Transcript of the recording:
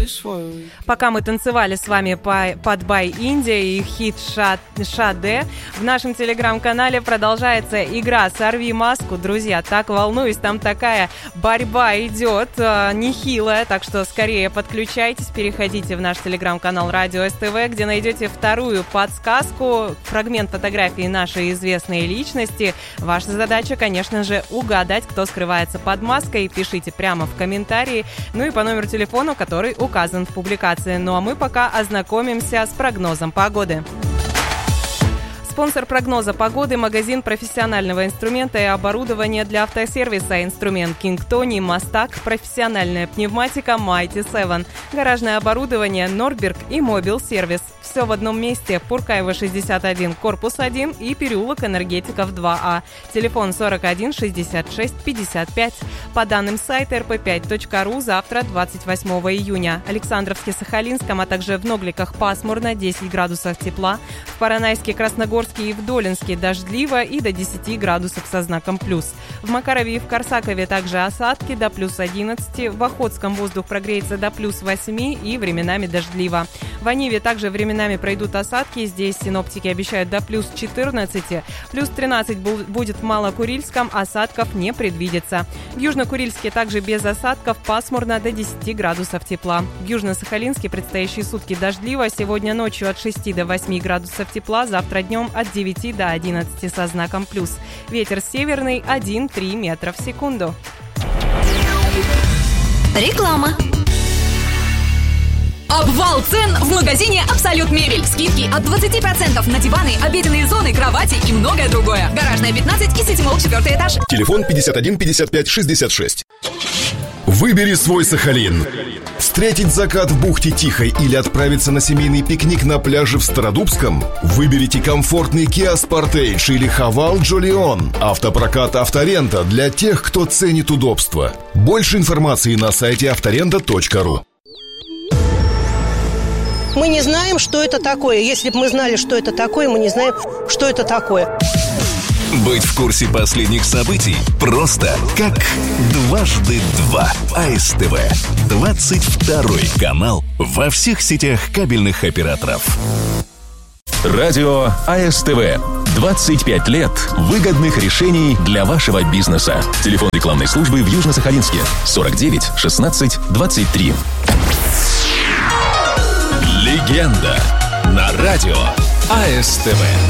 Пока мы танцевали с вами под Бай Индия и хит Шаде, в нашем телеграм-канале продолжается игра «Сорви маску». Друзья, так волнуюсь, там такая борьба идет, нехилая, так что скорее подключайтесь, переходите в наш телеграм-канал Радио СТВ, где найдете вторую подсказку, фрагмент фотографии нашей известной личности. Ваша задача, конечно же, угадать, кто скрывается под маской. Пишите прямо в комментарии, ну и по номеру телефона, который указан в публикации. Ну а мы пока ознакомимся с прогнозом погоды. Спонсор прогноза погоды – магазин профессионального инструмента и оборудования для автосервиса. Инструмент Кингтони, Мастак, профессиональная пневматика Mighty 7, гаражное оборудование Норберг и Мобил Сервис. Все в одном месте. Пуркаева 61, корпус 1 и переулок Энергетиков 2А. Телефон 41 66 55. По данным сайта rp5.ru, завтра, 28 июня. Александровске-Сахалинском, а также в Ногликах пасмурно, 10 градусов тепла. В Поронайске, Красногорске и в Долинске дождливо и до 10 градусов со знаком плюс. В Макарове и в Корсакове также осадки до плюс 11. В Охотском воздух прогреется до плюс 8 и временами дождливо. В Аниве также временами пройдут осадки. Здесь синоптики обещают до плюс 14. Плюс 13 будет в Малокурильском, осадков не предвидится. В Южно-Курильске также без осадков, пасмурно до 10 градусов тепла. В Южно-Сахалинске предстоящие сутки дождливо. Сегодня ночью от 6 до 8 градусов тепла, завтра днем от 9 до 11 со знаком плюс. Ветер северный 1,3 метра в секунду. Реклама. Обвал цен в магазине «Абсолют Мебель». Скидки от 20% на диваны, обеденные зоны, кровати и многое другое. Гаражная 15 и Ситимолл 4 этаж. Телефон 51 55 66. Выбери свой Сахалин. Встретить закат в бухте Тихой или отправиться на семейный пикник на пляже в Стародубском? Выберите комфортный Kia Sportage или Haval Jolion. Автопрокат «Авторента» для тех, кто ценит удобство. Больше информации на сайте авторента.ру. Мы не знаем, что это такое. Если бы мы знали, что это такое, мы не знаем, что это такое. Быть в курсе последних событий просто как дважды два. АСТВ. 22-й канал во всех сетях кабельных операторов. Радио АСТВ. 25 лет выгодных решений для вашего бизнеса. Телефон рекламной службы в Южно-Сахалинске 49 16 23. Легенда на радио АСТВ.